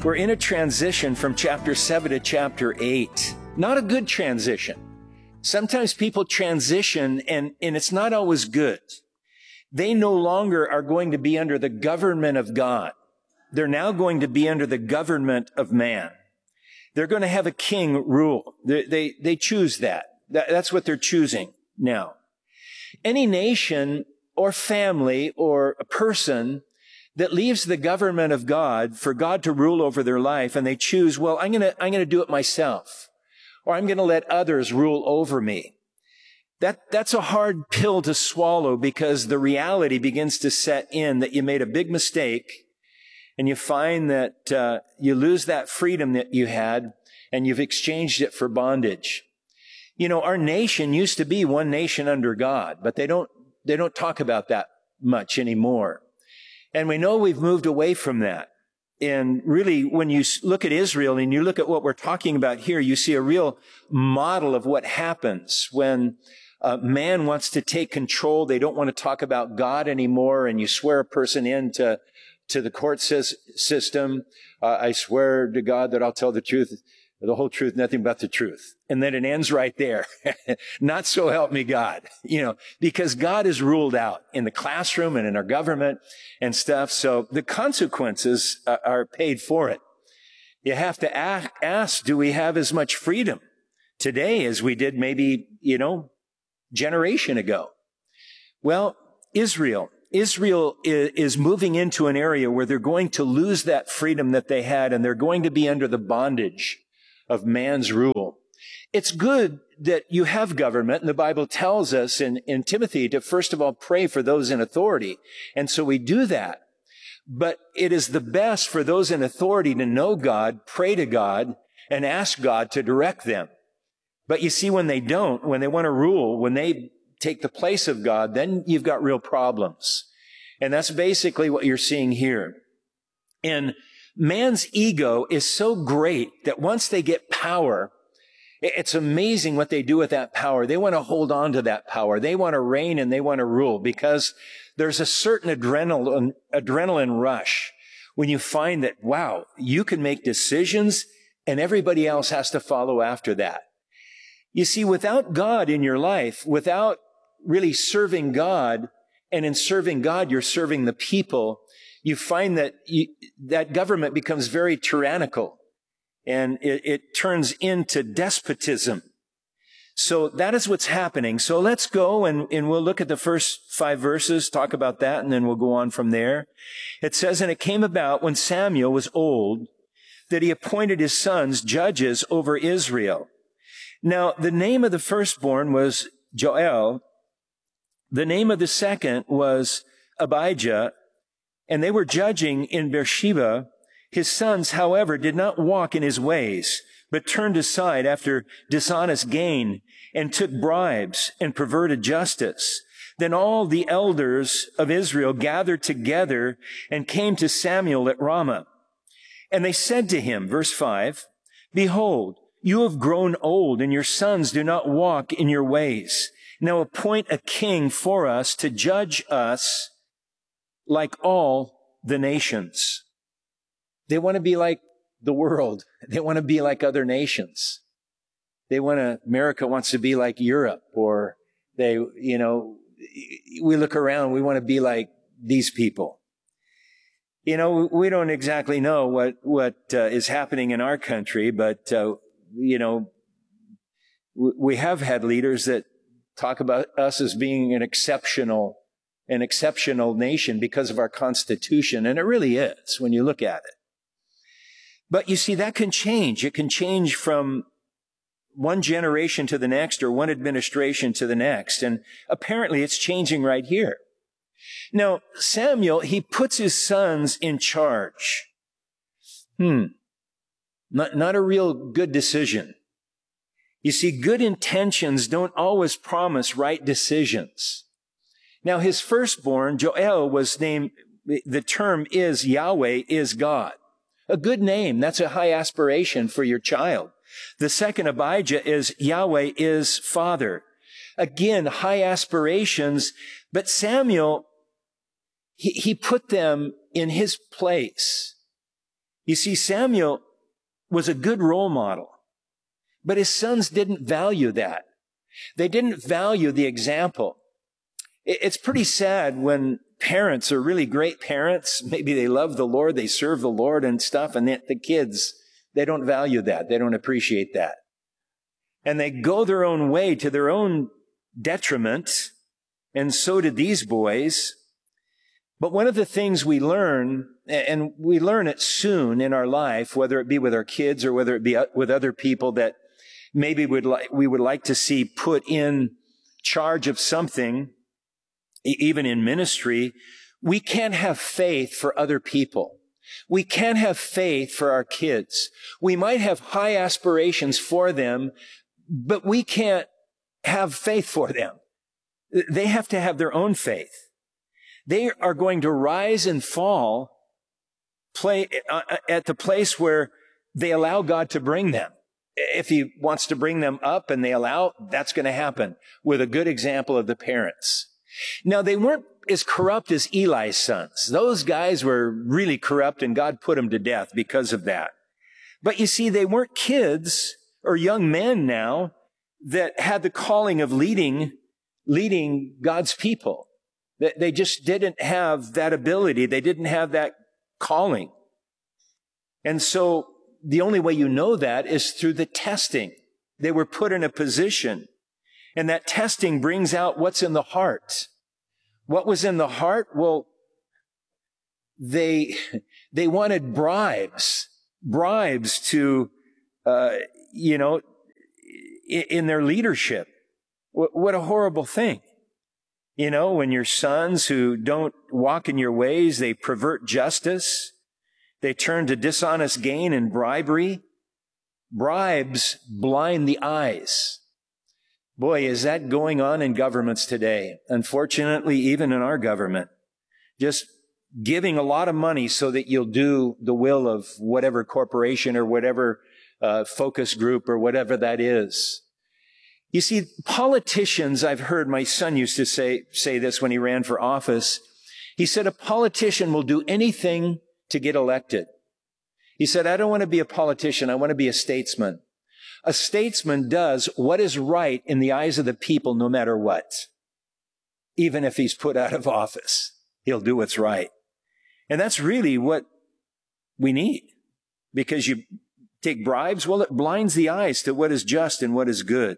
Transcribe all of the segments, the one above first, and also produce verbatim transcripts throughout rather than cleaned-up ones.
We're in a transition from chapter seven to chapter eight. Not a good transition. Sometimes people transition and, and it's not always good. They no longer are going to be under the government of God. They're now going to be under the government of man. They're going to have a king rule. They, they, they choose that. that. That's what they're choosing now. Any nation or family or a person that leaves the government of God for God to rule over their life, and they choose, well, I'm going to, I'm going to do it myself, or I'm going to let others rule over me. That, that's a hard pill to swallow, because the reality begins to set in that you made a big mistake, and you find that uh, you lose that freedom that you had, and you've exchanged it for bondage. You know, our nation used to be one nation under God, but they don't, they don't talk about that much anymore. And we know we've moved away from that. And really, when you look at Israel and you look at what we're talking about here, you see a real model of what happens when uh, man wants to take control. They don't want to talk about God anymore, and you swear a person into to the court system. Uh, I swear to God that I'll tell the truth, the whole truth, nothing but the truth. And then it ends right there. Not so help me God, you know, because God is ruled out in the classroom and in our government and stuff. So the consequences uh, are paid for it. You have to ask, ask, do we have as much freedom today as we did maybe, you know, generation ago? Well, Israel, Israel is, is moving into an area where they're going to lose that freedom that they had, and they're going to be under the bondage of man's rule. It's good that you have government, and the Bible tells us in, in Timothy to first of all pray for those in authority. And so we do that. But it is the best for those in authority to know God, pray to God, and ask God to direct them. But you see, when they don't, when they want to rule, when they take the place of God, then you've got real problems. And that's basically what you're seeing here. And man's ego is so great that once they get power, it's amazing what they do with that power. They want to hold on to that power. They want to reign and they want to rule, because there's a certain adrenaline, adrenaline rush when you find that, wow, you can make decisions and everybody else has to follow after that. You see, without God in your life, without really serving God, and in serving God, you're serving the people, you find that you, that government becomes very tyrannical, and it, it turns into despotism. So that is what's happening. So let's go and, and we'll look at the first five verses, talk about that, and then we'll go on from there. It says, and it came about when Samuel was old that he appointed his sons judges over Israel. Now, the name of the firstborn was Joel. The name of the second was Abijah, and they were judging in Beersheba. His sons, however, did not walk in his ways, but turned aside after dishonest gain and took bribes and perverted justice. Then all the elders of Israel gathered together and came to Samuel at Ramah. And they said to him, verse five, behold, you have grown old, and your sons do not walk in your ways. Now appoint a king for us to judge us like all the nations. They want to be like the world. They want to be like other nations. They want to, America wants to be like Europe, or they, you know, we look around, we want to be like these people. You know, we don't exactly know what, what uh, is happening in our country, but, uh, you know, we have had leaders that talk about us as being an exceptional, an exceptional nation because of our Constitution. And it really is when you look at it. But you see, that can change. It can change from one generation to the next, or one administration to the next. And apparently it's changing right here. Now, Samuel, he puts his sons in charge. Hmm. Not, not a real good decision. You see, good intentions don't always promise right decisions. Now, his firstborn, Joel, was named, the term is Yahweh is God. A good name. That's a high aspiration for your child. The second, Abijah, is Yahweh is Father. Again, high aspirations. But Samuel, he, he put them in his place. You see, Samuel was a good role model, but his sons didn't value that. They didn't value the example. It's pretty sad when parents are really great parents. Maybe they love the Lord, they serve the Lord and stuff, and the kids, they don't value that. They don't appreciate that. And they go their own way to their own detriment, and so did these boys. But one of the things we learn, and we learn it soon in our life, whether it be with our kids or whether it be with other people that maybe would like, we would like to see put in charge of something, even in ministry, we can't have faith for other people. We can't have faith for our kids. We might have high aspirations for them, but we can't have faith for them. They have to have their own faith. They are going to rise and fall play at the place where they allow God to bring them. If he wants to bring them up and they allow, that's going to happen with a good example of the parents. Now, they weren't as corrupt as Eli's sons. Those guys were really corrupt, and God put them to death because of that. But you see, they weren't kids or young men now that had the calling of leading, leading God's people. They just didn't have that ability. They didn't have that calling. And so the only way you know that is through the testing. They were put in a position, and that testing brings out what's in the heart. What was in the heart? Well, they, they wanted bribes, bribes to, uh, you know, in, in their leadership. What, what a horrible thing. You know, when your sons who don't walk in your ways, they pervert justice. They turn to dishonest gain and bribery. Bribes blind the eyes. Boy, is that going on in governments today. Unfortunately, even in our government. Just giving a lot of money so that you'll do the will of whatever corporation or whatever uh, focus group or whatever that is. You see, politicians, I've heard my son used to say, say this when he ran for office. He said, a politician will do anything to get elected. He said, I don't want to be a politician. I want to be a statesman. A statesman does what is right in the eyes of the people no matter what. Even if he's put out of office, he'll do what's right. And that's really what we need. Because you take bribes, well, it blinds the eyes to what is just and what is good.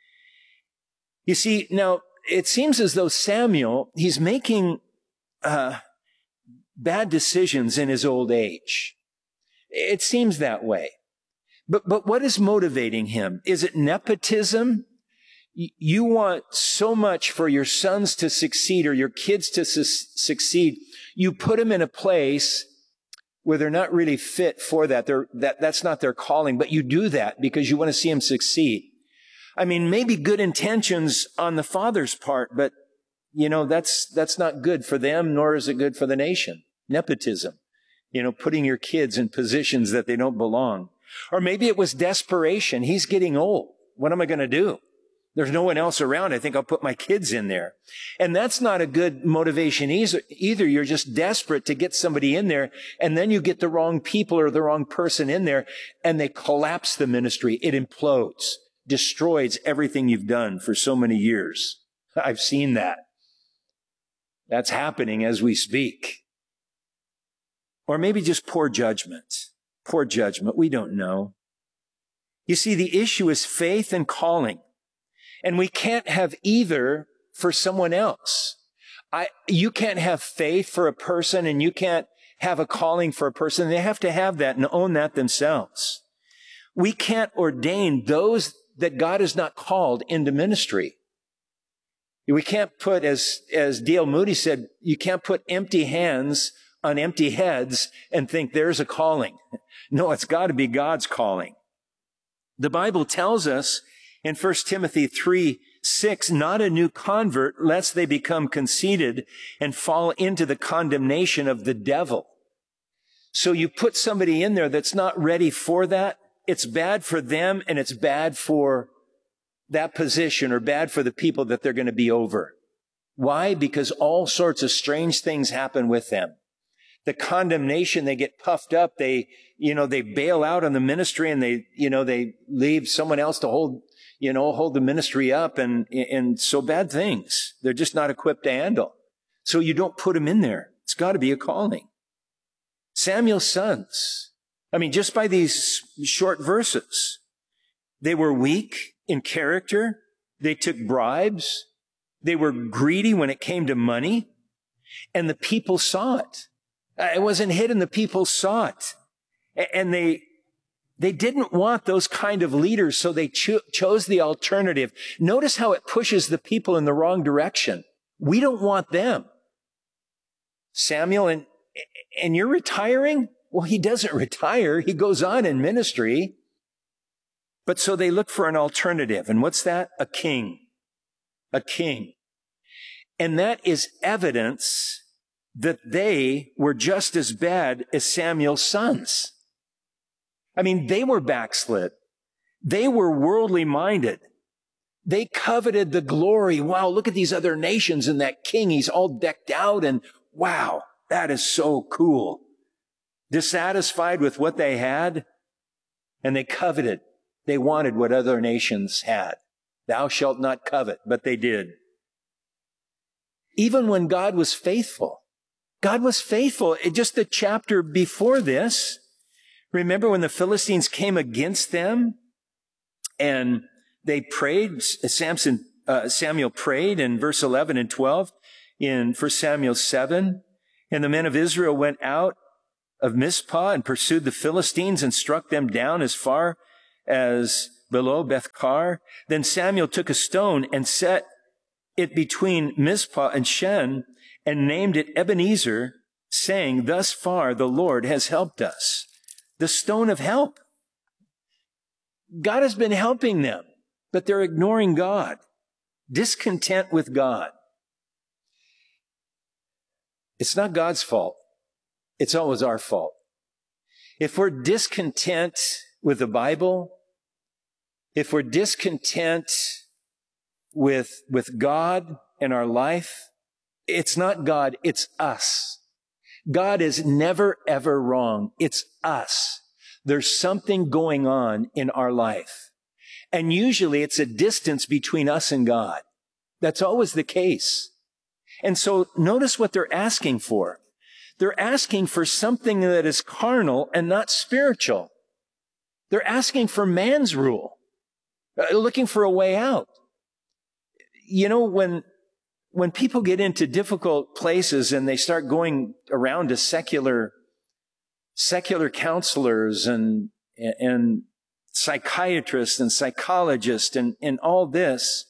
You see, now, it seems as though Samuel, he's making uh, bad decisions in his old age. It seems that way. But, but what is motivating him? Is it nepotism? You want so much for your sons to succeed or your kids to su- succeed. You put them in a place where they're not really fit for that. They're, that. That's not their calling, but you do that because you want to see them succeed. I mean, maybe good intentions on the father's part, but, you know, that's, that's not good for them, nor is it good for the nation. Nepotism. You know, putting your kids in positions that they don't belong. Or maybe it was desperation. He's getting old. What am I going to do? There's no one else around. I think I'll put my kids in there. And that's not a good motivation either. You're just desperate to get somebody in there, and then you get the wrong people or the wrong person in there, and they collapse the ministry. It implodes. Destroys everything you've done for so many years. I've seen that. That's happening as we speak. Or maybe just poor judgment. Poor judgment. We don't know. You see, the issue is faith and calling. And we can't have either for someone else. I, you can't have faith for a person and you can't have a calling for a person. They have to have that and own that themselves. We can't ordain those that God has not called into ministry. We can't put, as, as D L Moody said, you can't put empty hands on empty heads and think there's a calling. No, it's got to be God's calling. The Bible tells us in First Timothy three six, not a new convert, lest they become conceited and fall into the condemnation of the devil. So you put somebody in there that's not ready for that. It's bad for them and it's bad for that position or bad for the people that they're going to be over. Why? Because all sorts of strange things happen with them. the condemnation, they get puffed up. They, you know, they bail out on the ministry and they, you know, they leave someone else to hold, you know, hold the ministry up and, and so bad things. They're just not equipped to handle. So you don't put them in there. It's got to be a calling. Samuel's sons, I mean, just by these short verses, they were weak in character. They took bribes. They were greedy when it came to money. And the people saw it. It wasn't hidden. The people saw it. And they, they didn't want those kind of leaders, so they cho- chose the alternative. Notice how it pushes the people in the wrong direction. We don't want them. Samuel, and, and you're retiring? Well, he doesn't retire. He goes on in ministry. But so they look for an alternative. And what's that? A king. A king. And that is evidence that they were just as bad as Samuel's sons. I mean, they were backslid. They were worldly minded. They coveted the glory. Wow, look at these other nations and that king. He's all decked out and wow, that is so cool. Dissatisfied with what they had, and they coveted. They wanted what other nations had. Thou shalt not covet, but they did. Even when God was faithful, God was faithful. It, just the chapter before this, remember when the Philistines came against them and they prayed, Samson, uh, Samuel prayed in verse eleven and twelve in First Samuel seven, and the men of Israel went out of Mizpah and pursued the Philistines and struck them down as far as below Beth-kar. Then Samuel took a stone and set it between Mizpah and Shen and named it Ebenezer, saying, thus far the Lord has helped us. The stone of help. God has been helping them, but they're ignoring God, discontent with God. It's not God's fault. It's always our fault. If we're discontent with the Bible, if we're discontent with, with God in our life, it's not God, it's us. God is never, ever wrong. It's us. There's something going on in our life. And usually it's a distance between us and God. That's always the case. And so notice what they're asking for. They're asking for something that is carnal and not spiritual. They're asking for man's rule, looking for a way out. You know, when, when people get into difficult places and they start going around to secular, secular counselors and, and psychiatrists and psychologists and, and all this,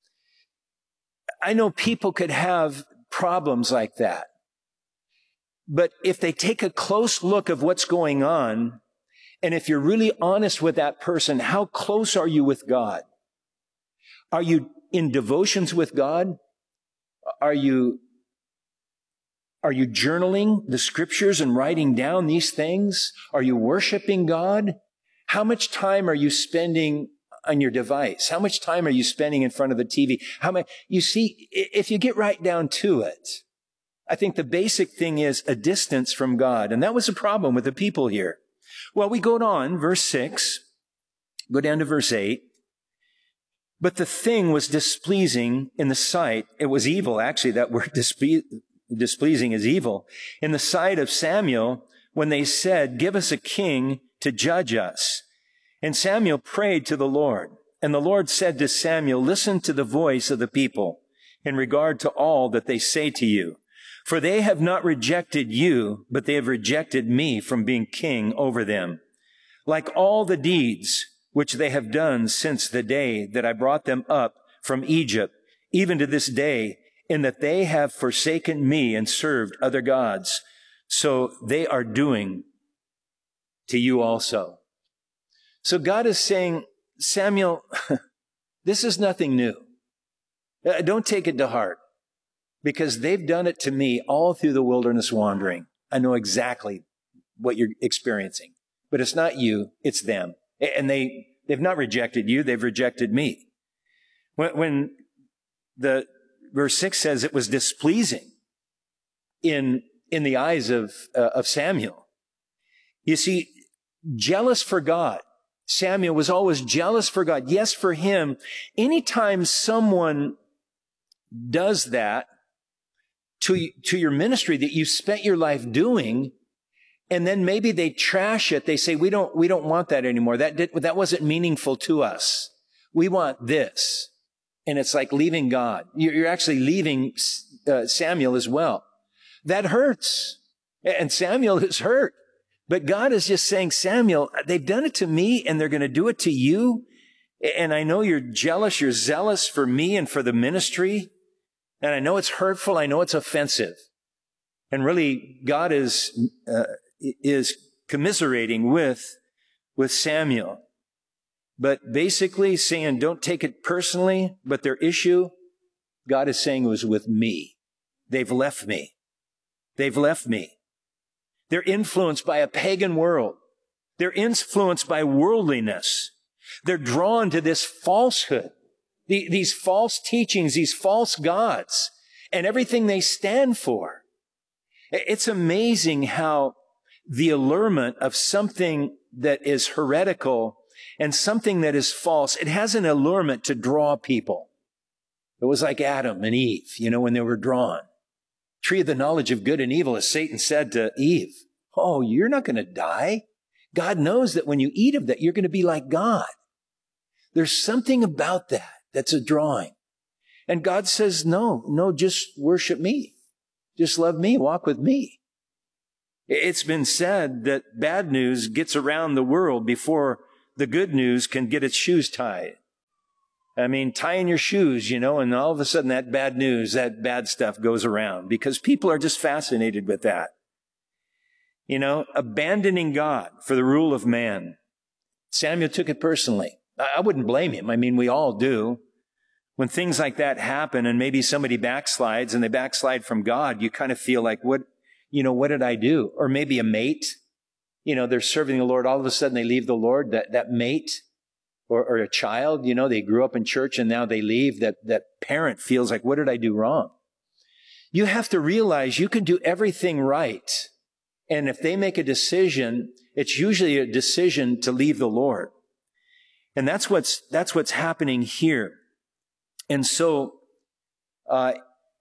I know people could have problems like that. But if they take a close look of what's going on, and if you're really honest with that person, how close are you with God? Are you in devotions with God? Are you, are you journaling the scriptures and writing down these things? Are you worshiping God? How much time are you spending on your device? How much time are you spending in front of the T V? How much, you see, if you get right down to it, I think the basic thing is a distance from God. And that was a problem with the people here. Well, we go on, verse six, go down to verse eight. But the thing was displeasing in the sight. It was evil. Actually, that word disple- displeasing is evil. In the sight of Samuel, when they said, give us a king to judge us. And Samuel prayed to the Lord. And the Lord said to Samuel, listen to the voice of the people in regard to all that they say to you. For they have not rejected you, but they have rejected me from being king over them. Like all the deeds which they have done since the day that I brought them up from Egypt, even to this day, in that they have forsaken me and served other gods, so they are doing to you also. So God is saying, Samuel, this is nothing new. Don't take it to heart. Because they've done it to me all through the wilderness wandering. I know exactly what you're experiencing. But it's not you, it's them. And they, they've not rejected you, they've rejected me. When, when the verse six says it was displeasing in in the eyes of, uh, of Samuel. You see, jealous for God. Samuel was always jealous for God. Yes, for him. Anytime someone does that to, to your ministry that you spent your life doing, and then maybe they trash it, they say, we don't, we don't want that anymore. That did, that wasn't meaningful to us. We want this. And it's like leaving God. You're, you're actually leaving uh, Samuel as well. That hurts. And Samuel is hurt. But God is just saying, Samuel, they've done it to me and they're going to do it to you. And I know you're jealous. You're zealous for me and for the ministry. And I know it's hurtful. I know it's offensive. And really, God is, uh, is commiserating with, with Samuel. But basically saying, don't take it personally, but their issue, God is saying, was with me. They've left me. They've left me. They're influenced by a pagan world. They're influenced by worldliness. They're drawn to this falsehood, the, these false teachings, these false gods, and everything they stand for. It's amazing how the allurement of something that is heretical and something that is false, it has an allurement to draw people. It was like Adam and Eve, you know, when they were drawn. Tree of the knowledge of good and evil, as Satan said to Eve, oh, you're not going to die. God knows that when you eat of that, you're going to be like God. There's something about that that's a drawing. And God says, no, no, just worship me. Just love me, walk with me. It's been said that bad news gets around the world before the good news can get its shoes tied. I mean, tying your shoes, you know, and all of a sudden that bad news, that bad stuff goes around because people are just fascinated with that. You know, abandoning God for the rule of man. Samuel took it personally. I wouldn't blame him. I mean, we all do. When things like that happen and maybe somebody backslides and they backslide from God, you kind of feel like, what, you know, what did I do? Or maybe a mate, you know, they're serving the Lord. All of a sudden they leave the Lord, that, that mate. Or, or a child, you know, they grew up in church and now they leave. That, that parent feels like, what did I do wrong? You have to realize you can do everything right. And if they make a decision, it's usually a decision to leave the Lord. And that's what's, that's what's happening here. And so, uh,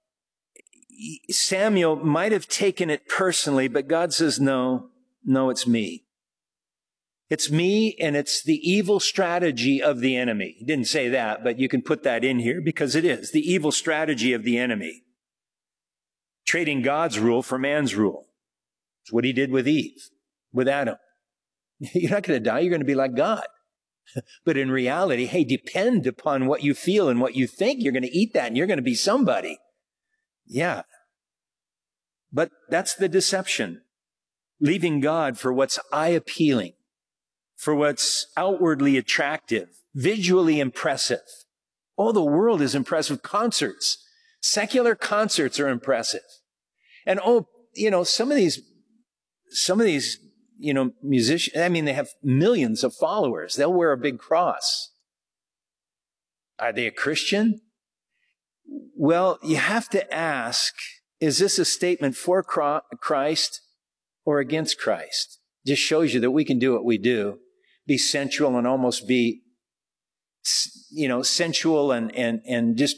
Samuel might have taken it personally, but God says, no, no, it's me. It's me, and it's the evil strategy of the enemy. He didn't say that, but you can put that in here because it is the evil strategy of the enemy. Trading God's rule for man's rule. It's what he did with Eve, with Adam. You're not going to die. You're going to be like God. But in reality, hey, depend upon what you feel and what you think. You're going to eat that and you're going to be somebody. Yeah. But that's the deception. Leaving God for what's eye-appealing. For what's outwardly attractive, visually impressive. Oh, the world is impressed with concerts. Secular concerts are impressive. And oh, you know, some of these, some of these, you know, musicians, I mean, they have millions of followers. They'll wear a big cross. Are they a Christian? Well, you have to ask, is this a statement for Christ or against Christ? Just shows you that we can do what we do. Be sensual and almost be, you know, sensual and, and, and just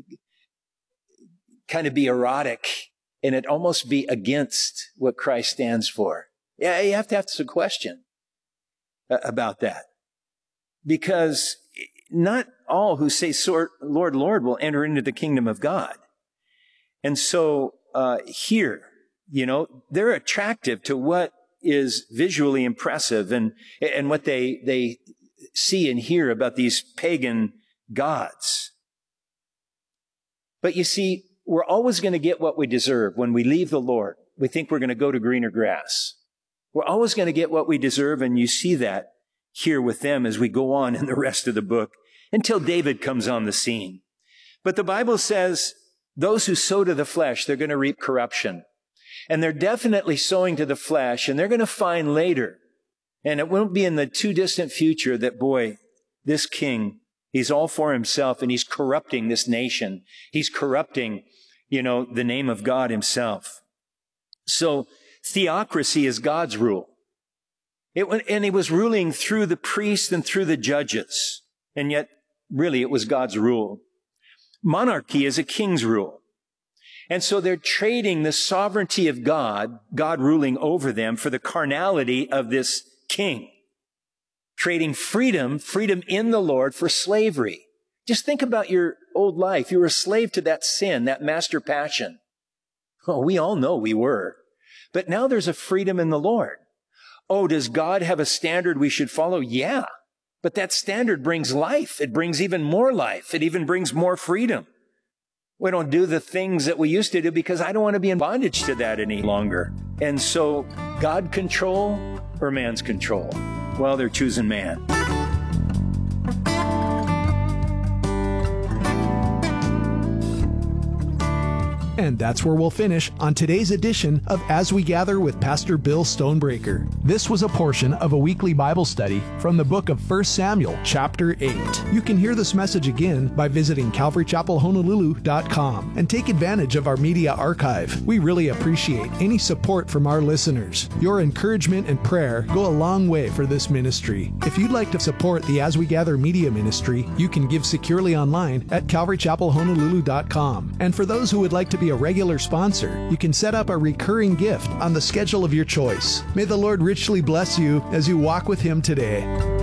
kind of be erotic and it almost be against what Christ stands for. Yeah, you have to ask a question about that because not all who say, Lord, Lord, will enter into the kingdom of God. And so, uh, here, you know, they're attractive to what is visually impressive and, and what they, they see and hear about these pagan gods. But you see, we're always going to get what we deserve when we leave the Lord. We think we're going to go to greener grass. We're always going to get what we deserve, and you see that here with them as we go on in the rest of the book until David comes on the scene. But the Bible says those who sow to the flesh, they're going to reap corruption. And they're definitely sowing to the flesh, and they're going to find later, and it won't be in the too distant future that, boy, this king, he's all for himself, and he's corrupting this nation. He's corrupting, you know, the name of God himself. So theocracy is God's rule. It went, and he was ruling through the priests and through the judges. And yet, really, it was God's rule. Monarchy is a king's rule. And so they're trading the sovereignty of God, God ruling over them, for the carnality of this king. Trading freedom, freedom in the Lord, for slavery. Just think about your old life. You were a slave to that sin, that master passion. Oh, we all know we were. But now there's a freedom in the Lord. Oh, does God have a standard we should follow? Yeah. But that standard brings life. It brings even more life. It even brings more freedom. We don't do the things that we used to do because I don't want to be in bondage to that any longer. And so, God control or man's control? Well, they're choosing man. And that's where we'll finish on today's edition of As We Gather with Pastor Bill Stonebreaker. This was a portion of a weekly Bible study from the book of First Samuel, chapter eight. You can hear this message again by visiting calvary chapel honolulu dot com and take advantage of our media archive. We really appreciate any support from our listeners. Your encouragement and prayer go a long way for this ministry. If you'd like to support the As We Gather media ministry, you can give securely online at calvary chapel honolulu dot com. And for those who would like to be a regular sponsor, you can set up a recurring gift on the schedule of your choice. May the Lord richly bless you as you walk with Him today.